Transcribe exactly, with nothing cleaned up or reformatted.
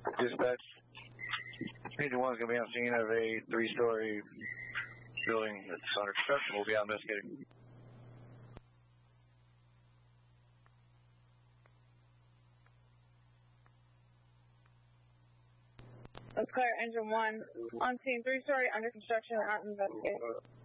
Dispatch, Agent one is going to be on scene of a three-story building that's under construction. We'll be out investigating. Let's clear engine one on scene, three-story under construction, out investigating.